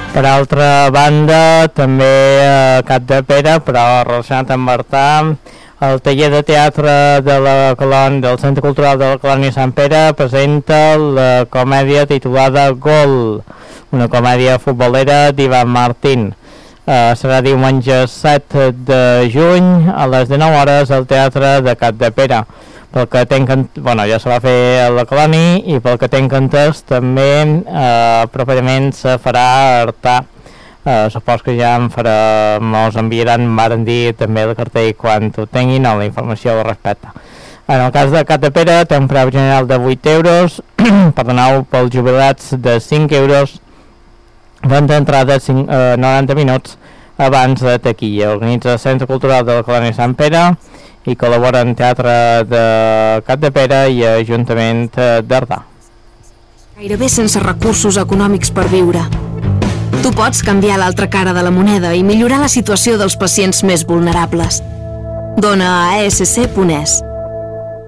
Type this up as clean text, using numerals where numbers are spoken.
Per altra banda, també a Capdepera, però relacionat amb Artà, el taller de teatre del Centre Cultural de la Colònia Sant Pere presenta la comèdia titulada Gol, una comèdia futbolera d'Ivan Martín. Serà diumenge 7 de juny a les 19 hores al Teatre de Capdepera. Pel que tenc, ja se va fer a la Colònia i pel que tenc entès també properament se farà a Artà. Supos que ja mos enviaran, varen dir també el cartell quan ho tinguin o la informació al respecte. En el cas de Capdepera té un preu general de 8 euros, pels jubilats de 5 euros, venda d'entrada 90 minuts abans de taquilla. Organitza el Centre Cultural de la Colònia Sant Pere i col·laboren Teatre de Capdepera i Ajuntament d'Artà. Gairebé sense recursos econòmics per viure. Tu pots canviar l'altra cara de la moneda i millorar la situació dels pacients més vulnerables. Dona a ASC.es.